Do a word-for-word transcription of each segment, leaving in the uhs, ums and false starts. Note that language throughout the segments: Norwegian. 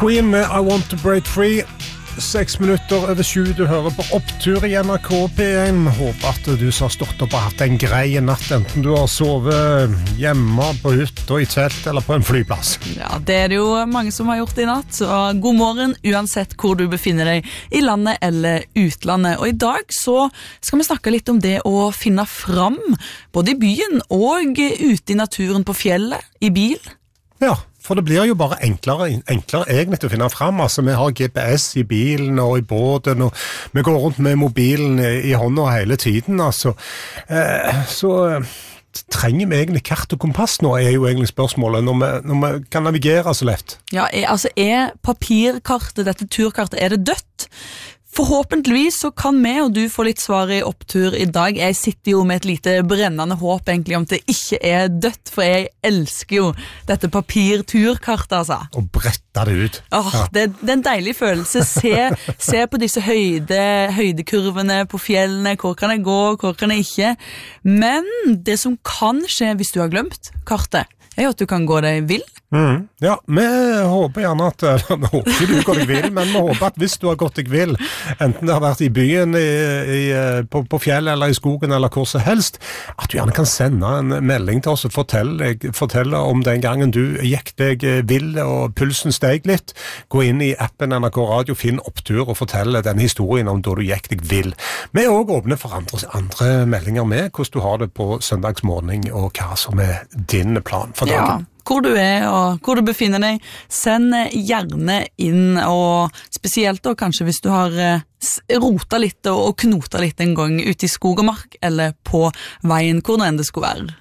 Queen med I Want to Break Free. Seks minutter over sju, du hører på Opptur i N R K P en. Håper at du som har stått opp og hatt en grei natt, enten du har sovet hjemme, på hytta, i telt eller på en flyplass. Ja, det er det jo mange som har gjort i natt, så god morgen uansett hvor du befinner deg, i landet eller utlandet. Og i dag så skal vi snakke litt om det å finne fram, både i byen og ute i naturen, på fjellet, i bil. Ja, for det blir jo bare enklere, enklere egentlig å finne frem. Altså, vi har G P S i bilen og i båten, og vi går rundt med mobilen i, i hånda hele tiden, altså. Eh, så eh, trenger vi egentlig kart og kompass nå, er jo egentlig spørsmålet, når vi, når vi kan navigere så lett. Ja, er, altså er papirkartet, dette turkartet, er det dødt? Forhåpentligvis så kan vi og du få litt svar i Opptur i dag. Jeg sitter jo med et lite brennende håp egentlig om det ikke er dødt, for jeg elsker jo dette papirturkartet, altså. Og brette det ut. Åh, ja. det, det er en deilig følelse. Se, se på disse høyde, høydekurvene på fjellene. Hvor kan jeg gå, hvor kan jeg ikke? Men det som kan skje hvis du har glemt kartet, er jo at du kan gå deg vill. Mm. Ja, vi håper gjerne at, vi håper ikke du går deg vill, men vi håper at hvis du har gått deg vill, enten det har vært i byen, i, i, på, på fjellet eller i skogen eller hvor som helst, at du gjerne kan sende en melding til oss og fortelle, fortelle om den gangen du gikk deg vill og pulsen steg litt. Gå inn i appen N R K Radio, finn Opptur og fortelle den historien om da du gikk deg vill. Vi er også åpne for andre, andre meldinger med hvordan du har det på søndagsmorgen og hva som er din plan for dagen. Ja. Hvor du er og hvor du befinner deg, send gjerne inn, og spesielt da kanskje hvis du har rota litt og knota litt en gang ute i skog og mark, eller på veien, hvor enn det skulle være.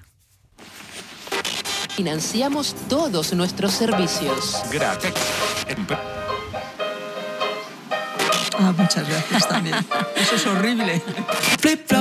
Financiamos todos nuestros servicios. Gracias. Ah, muchas gracias también. Eso es horrible. Flip, flop.